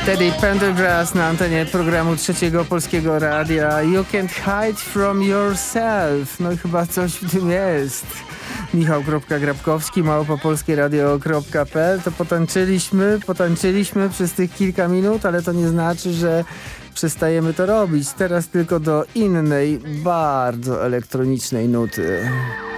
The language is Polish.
Teddy Pendergrass na antenie programu Trzeciego Polskiego Radia. You can't hide from yourself. No i chyba coś w tym jest. Michał.Grabkowski, małpopolskieradio.pl. To potańczyliśmy przez tych kilka minut, ale to nie znaczy, że przestajemy to robić. Teraz tylko do innej, bardzo elektronicznej nuty.